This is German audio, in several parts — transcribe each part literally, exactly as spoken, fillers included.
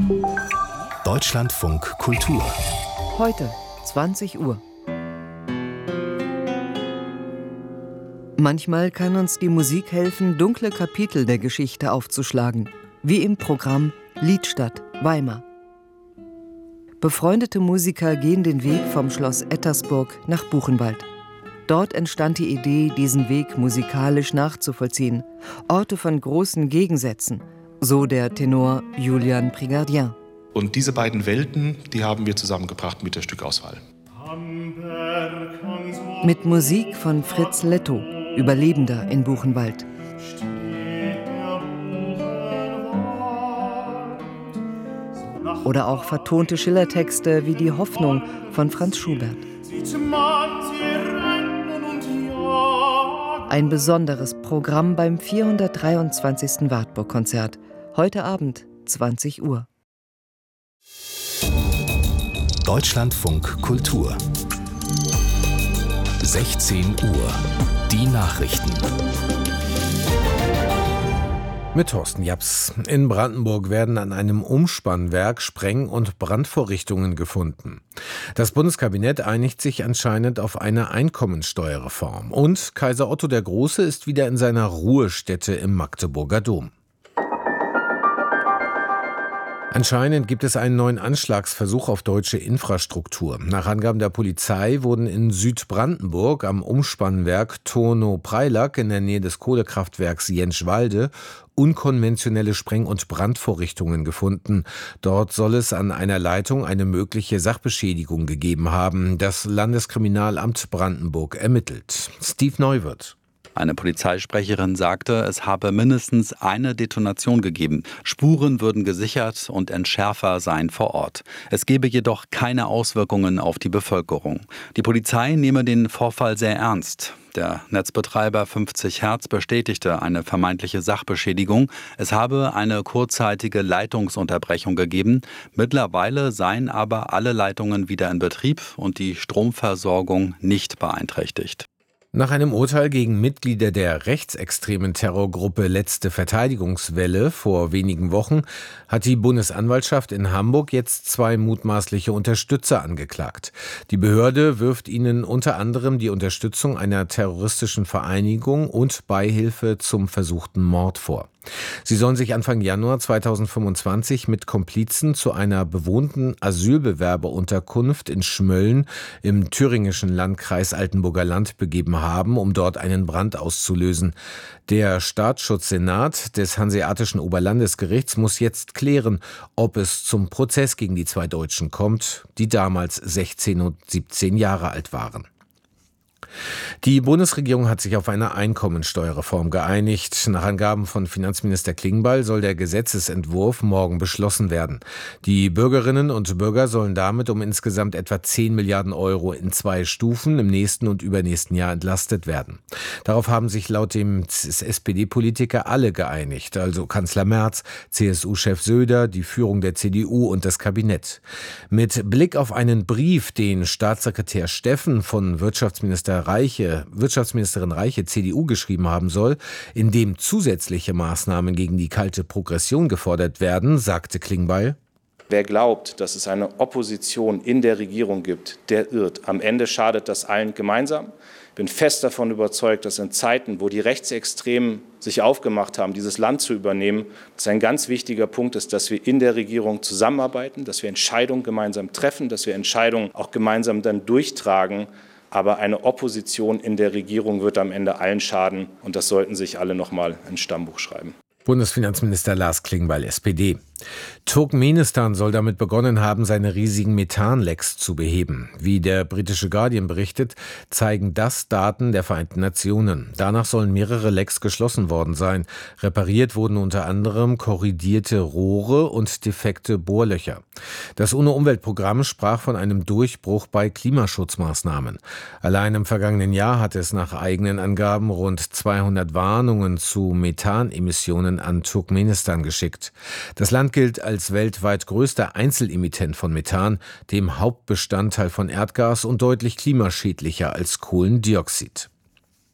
Deutschlandfunk Kultur. Heute, zwanzig Uhr. Manchmal kann uns die Musik helfen, dunkle Kapitel der Geschichte aufzuschlagen, wie im Programm Liedstadt, Weimar. Befreundete Musiker gehen den Weg vom Schloss Ettersburg nach Buchenwald. Dort entstand die Idee, diesen Weg musikalisch nachzuvollziehen. Orte von großen Gegensätzen, so der Tenor Julian Prigardien. Und diese beiden Welten, die haben wir zusammengebracht mit der Stückauswahl. Mit Musik von Fritz Lettow, Überlebender in Buchenwald. Oder auch vertonte Schillertexte wie die Hoffnung von Franz Schubert. Ein besonderes Programm beim vierhundertdreiundzwanzigsten Wartburg-Konzert. Heute Abend, zwanzig Uhr. Deutschlandfunk Kultur. sechzehn Uhr. Die Nachrichten. Mit Thorsten Japs. In Brandenburg werden an einem Umspannwerk Spreng- und Brandvorrichtungen gefunden. Das Bundeskabinett einigt sich anscheinend auf eine Einkommensteuerreform. Und Kaiser Otto der Große ist wieder in seiner Ruhestätte im Magdeburger Dom. Anscheinend gibt es einen neuen Anschlagsversuch auf deutsche Infrastruktur. Nach Angaben der Polizei wurden in Südbrandenburg am Umspannwerk Turnow-Preilack in der Nähe des Kohlekraftwerks Jentschwalde unkonventionelle Spreng- und Brandvorrichtungen gefunden. Dort soll es an einer Leitung eine mögliche Sachbeschädigung gegeben haben. Das Landeskriminalamt Brandenburg ermittelt. Steve Neuwirth. Eine Polizeisprecherin sagte, es habe mindestens eine Detonation gegeben. Spuren würden gesichert und Entschärfer seien vor Ort. Es gebe jedoch keine Auswirkungen auf die Bevölkerung. Die Polizei nehme den Vorfall sehr ernst. Der Netzbetreiber fünfzig Hertz bestätigte eine vermeintliche Sachbeschädigung. Es habe eine kurzzeitige Leitungsunterbrechung gegeben. Mittlerweile seien aber alle Leitungen wieder in Betrieb und die Stromversorgung nicht beeinträchtigt. Nach einem Urteil gegen Mitglieder der rechtsextremen Terrorgruppe Letzte Verteidigungswelle vor wenigen Wochen hat die Bundesanwaltschaft in Hamburg jetzt zwei mutmaßliche Unterstützer angeklagt. Die Behörde wirft ihnen unter anderem die Unterstützung einer terroristischen Vereinigung und Beihilfe zum versuchten Mord vor. Sie sollen sich Anfang Januar zweitausendfünfundzwanzig mit Komplizen zu einer bewohnten Asylbewerberunterkunft in Schmölln im thüringischen Landkreis Altenburger Land begeben haben, um dort einen Brand auszulösen. Der Staatsschutzsenat des Hanseatischen Oberlandesgerichts muss jetzt klären, ob es zum Prozess gegen die zwei Deutschen kommt, die damals sechzehn und siebzehn Jahre alt waren. Die Bundesregierung hat sich auf eine Einkommensteuerreform geeinigt. Nach Angaben von Finanzminister Klingbeil soll der Gesetzesentwurf morgen beschlossen werden. Die Bürgerinnen und Bürger sollen damit um insgesamt etwa zehn Milliarden Euro in zwei Stufen im nächsten und übernächsten Jahr entlastet werden. Darauf haben sich laut dem S P D-Politiker alle geeinigt, also Kanzler Merz, C S U-Chef Söder, die Führung der C D U und das Kabinett. Mit Blick auf einen Brief, den Staatssekretär Steffen von Wirtschaftsminister Reiche, Wirtschaftsministerin Reiche C D U geschrieben haben soll, in dem zusätzliche Maßnahmen gegen die kalte Progression gefordert werden, sagte Klingbeil: Wer glaubt, dass es eine Opposition in der Regierung gibt, der irrt. Am Ende schadet das allen gemeinsam. Ich bin fest davon überzeugt, dass in Zeiten, wo die Rechtsextremen sich aufgemacht haben, dieses Land zu übernehmen, dass ein ganz wichtiger Punkt ist, dass wir in der Regierung zusammenarbeiten, dass wir Entscheidungen gemeinsam treffen, dass wir Entscheidungen auch gemeinsam dann durchtragen. Aber eine Opposition in der Regierung wird am Ende allen schaden. Und das sollten sich alle noch mal ins Stammbuch schreiben. Bundesfinanzminister Lars Klingbeil, S P D. Turkmenistan soll damit begonnen haben, seine riesigen Methanlecks zu beheben. Wie der britische Guardian berichtet, zeigen das Daten der Vereinten Nationen. Danach sollen mehrere Lecks geschlossen worden sein. Repariert wurden unter anderem korrodierte Rohre und defekte Bohrlöcher. Das UNO-Umweltprogramm sprach von einem Durchbruch bei Klimaschutzmaßnahmen. Allein im vergangenen Jahr hat es nach eigenen Angaben rund zweihundert Warnungen zu Methanemissionen an Turkmenistan geschickt. Das Land gilt als weltweit größter Einzelemittent von Methan, dem Hauptbestandteil von Erdgas und deutlich klimaschädlicher als Kohlendioxid.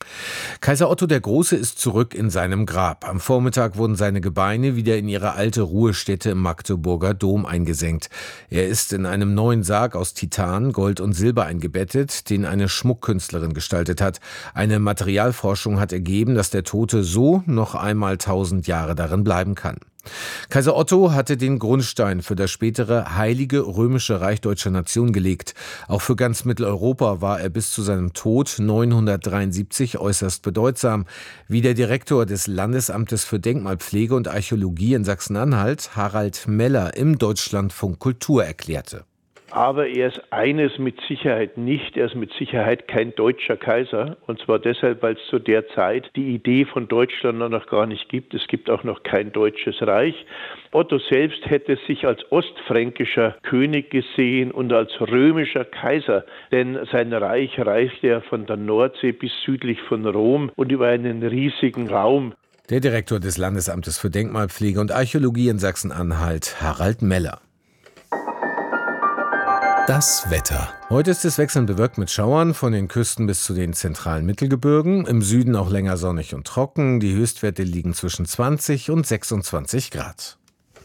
Kaiser Otto der Große ist zurück in seinem Grab. Am Vormittag wurden seine Gebeine wieder in ihre alte Ruhestätte im Magdeburger Dom eingesenkt. Er ist in einem neuen Sarg aus Titan, Gold und Silber eingebettet, den eine Schmuckkünstlerin gestaltet hat. Eine Materialforschung hat ergeben, dass der Tote so noch einmal tausend Jahre darin bleiben kann. Kaiser Otto hatte den Grundstein für das spätere Heilige Römische Reich Deutscher Nation gelegt. Auch für ganz Mitteleuropa war er bis zu seinem Tod neunhundertdreiundsiebzig äußerst bedeutsam, wie der Direktor des Landesamtes für Denkmalpflege und Archäologie in Sachsen-Anhalt, Harald Meller, im Deutschlandfunk Kultur erklärte. Aber er ist eines mit Sicherheit nicht, er ist mit Sicherheit kein deutscher Kaiser. Und zwar deshalb, weil es zu der Zeit die Idee von Deutschland noch gar nicht gibt. Es gibt auch noch kein deutsches Reich. Otto selbst hätte sich als ostfränkischer König gesehen und als römischer Kaiser. Denn sein Reich reichte ja von der Nordsee bis südlich von Rom und über einen riesigen Raum. Der Direktor des Landesamtes für Denkmalpflege und Archäologie in Sachsen-Anhalt, Harald Meller. Das Wetter. Heute ist es wechselnd bewölkt mit Schauern von den Küsten bis zu den zentralen Mittelgebirgen. Im Süden auch länger sonnig und trocken. Die Höchstwerte liegen zwischen zwanzig und sechsundzwanzig Grad.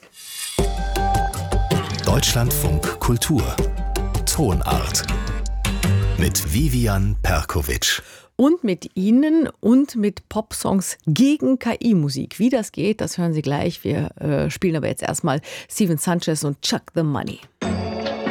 Deutschlandfunk Kultur. Tonart. Mit Vivian Perkovic. Und mit Ihnen und mit Popsongs gegen K I-Musik. Wie das geht, das hören Sie gleich. Wir äh, spielen aber jetzt erstmal Stephen Sanchez und Chuck the Money.